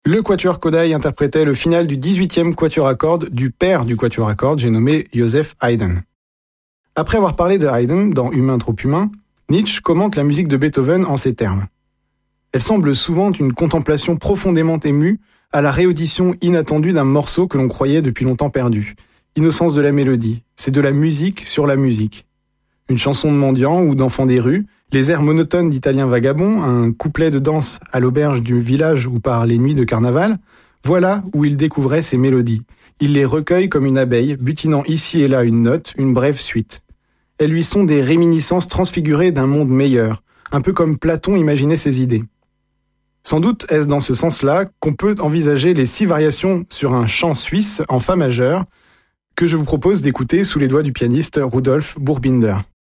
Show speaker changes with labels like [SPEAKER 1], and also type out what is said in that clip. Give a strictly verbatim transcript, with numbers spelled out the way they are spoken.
[SPEAKER 1] Le Quatuor Kodály interprétait le final du dix-huitième quatuor à cordes du père du quatuor à cordes, j'ai nommé Joseph Haydn. Après avoir parlé de Haydn dans Humain trop humain, Nietzsche commente la musique de Beethoven en ces termes. Elle semble souvent une contemplation profondément émue à la réaudition inattendue d'un morceau que l'on croyait depuis longtemps perdu. Innocence de la mélodie, c'est de la musique sur la musique. Une chanson de mendiant ou d'enfant des rues, les airs monotones d'Italiens vagabonds, un couplet de danse à l'auberge du village ou par les nuits de carnaval, voilà où il découvrait ces mélodies. Il les recueille comme une abeille, butinant ici et là une note, une brève suite. Elles lui sont des réminiscences transfigurées d'un monde meilleur, un peu comme Platon imaginait ses idées. Sans doute est-ce dans ce sens-là qu'on peut envisager les six variations sur un chant suisse en fa majeur que je vous propose d'écouter sous les doigts du pianiste Rudolf Burbinder.